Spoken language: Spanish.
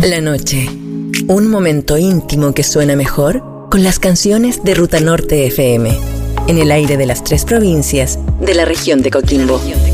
La noche. Un momento íntimo que suena mejor con las canciones de Ruta Norte FM. En el aire de las 3 provincias de la región de Coquimbo.